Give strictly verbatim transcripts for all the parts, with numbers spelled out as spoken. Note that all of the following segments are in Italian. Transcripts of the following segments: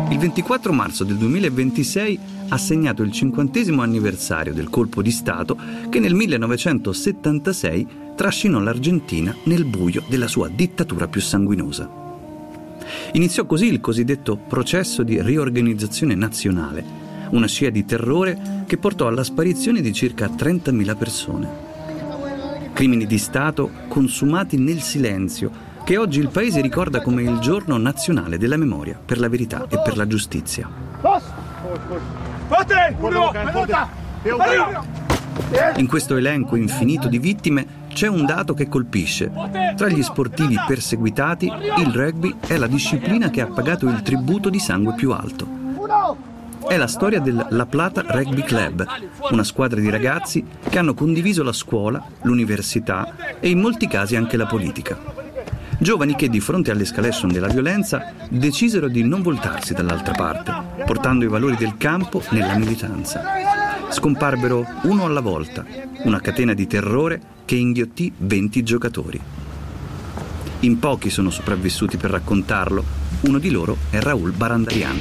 Il ventiquattro marzo del duemilaventisei ha segnato il cinquantesimo anniversario del colpo di Stato che nel millenovecentosettantasei trascinò l'Argentina nel buio della sua dittatura più sanguinosa. Iniziò così il cosiddetto processo di riorganizzazione nazionale, una scia di terrore che portò alla sparizione di circa trentamila persone. Crimini di Stato consumati nel silenzio, che oggi il paese ricorda come il giorno nazionale della memoria per la verità e per la giustizia. In questo elenco infinito di vittime c'è un dato che colpisce. Tra gli sportivi perseguitati, il rugby è la disciplina che ha pagato il tributo di sangue più alto. È la storia del La Plata Rugby Club, una squadra di ragazzi che hanno condiviso la scuola, l'università e in molti casi anche la politica. Giovani che di fronte all'escalation della violenza decisero di non voltarsi dall'altra parte, portando i valori del campo nella militanza. Scomparvero uno alla volta, una catena di terrore che inghiottì venti giocatori. In pochi sono sopravvissuti per raccontarlo, uno di loro è Raúl Barandarian.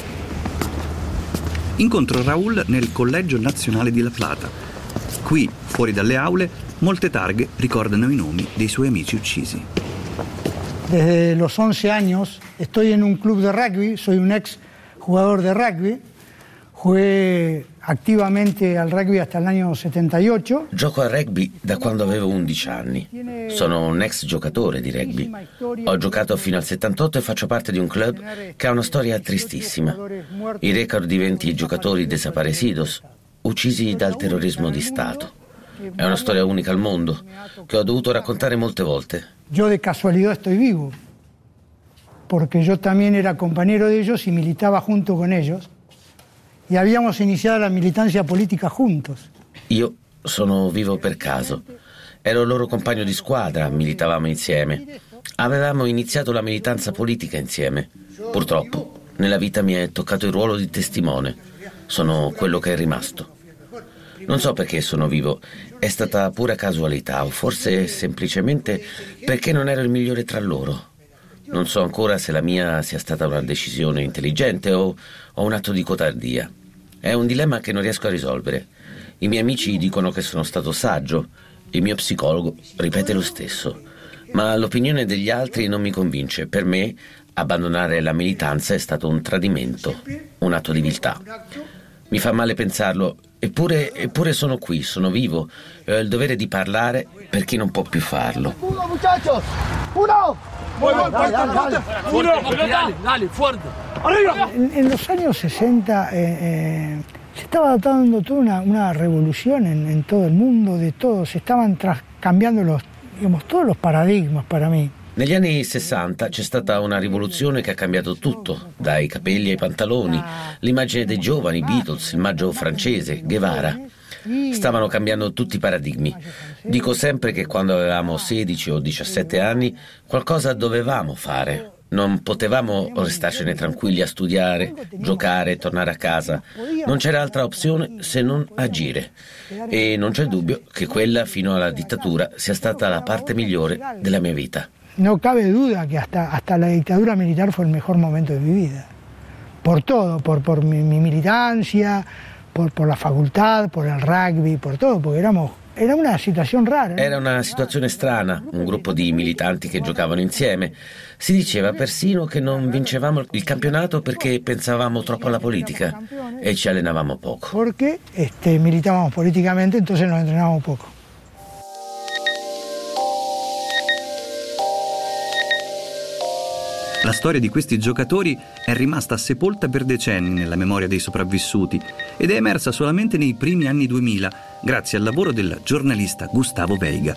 Incontro Raúl nel Collegio Nazionale di La Plata. Qui, fuori dalle aule, molte targhe ricordano i nomi dei suoi amici uccisi. Desde los once años estoy en un club de rugby, soy un ex jugador de rugby, jugué activamente al rugby hasta el año settantotto. Gioco a rugby da quando avevo undici anni. Sono un ex giocatore di rugby. Ho giocato fino al settantotto e faccio parte di un club che ha una storia tristissima. Il record di venti giocatori desaparecidos, uccisi dal terrorismo di Stato. È una storia unica al mondo, che ho dovuto raccontare molte volte. Yo de casualidad estoy vivo, porque yo también era compañero de ellos y militaba junto con ellos, y habíamos iniciado la militancia política juntos. Io sono vivo per caso. Ero il loro compagno di squadra, militavamo insieme. Avevamo iniziato la militanza politica insieme. Purtroppo, nella vita mi è toccato il ruolo di testimone. Sono quello che è rimasto. Non so perché sono vivo, è stata pura casualità o forse semplicemente perché non ero il migliore tra loro. Non so ancora se la mia sia stata una decisione intelligente o, o un atto di codardia. È un dilemma che non riesco a risolvere. I miei amici dicono che sono stato saggio, il mio psicologo ripete lo stesso. Ma l'opinione degli altri non mi convince. Per me, abbandonare la militanza è stato un tradimento, un atto di viltà. Mi fa male pensarlo, eppure, eppure sono qui, sono vivo e ho il dovere di parlare per chi non può più farlo. Uno, muchachos! Uno! En, en los años sesenta eh, eh, se estaba dando toda una, una revolución en, en todo el mundo, de todo, se estaban tras, cambiando los, digamos, todos los paradigmas para mí. Negli anni sessanta c'è stata una rivoluzione che ha cambiato tutto, dai capelli ai pantaloni, l'immagine dei giovani, Beatles, il maggio francese, Guevara. Stavano cambiando tutti i paradigmi. Dico sempre che quando avevamo sedici o diciassette anni qualcosa dovevamo fare. Non potevamo restarcene tranquilli a studiare, giocare, tornare a casa. Non c'era altra opzione se non agire. E non c'è dubbio che quella fino alla dittatura sia stata la parte migliore della mia vita. No cabe duda que hasta, hasta la dictadura militar fue el mejor momento de mi vida. Por todo, por, por mi, mi militancia, por, por la facultad, por el rugby, por todo, porque éramos, era una situazione rara. Era una situazione strana, un gruppo di militanti che giocavano insieme. Si diceva persino che non vincevamo il campionato perché pensavamo troppo alla politica e ci allenavamo poco. Perché este, militábamos políticamente, entonces nos entrenábamos poco. La storia di questi giocatori è rimasta sepolta per decenni nella memoria dei sopravvissuti ed è emersa solamente nei primi anni duemila, grazie al lavoro del giornalista Gustavo Veiga.